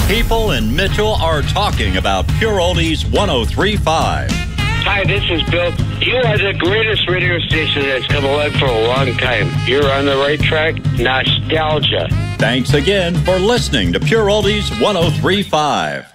People in Mitchell are talking about Pure Oldies 103.5. Hi, this is Bill. You are the greatest radio station that's come along for a long time. You're on the right track. Nostalgia. Thanks again for listening to Pure Oldies 103.5.